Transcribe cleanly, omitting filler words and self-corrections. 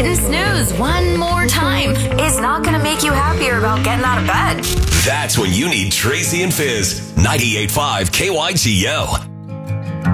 Hitting snooze one more time is not going to make you happier about getting out of bed. That's when you need Tracy and Fizz. 98.5 KYGO.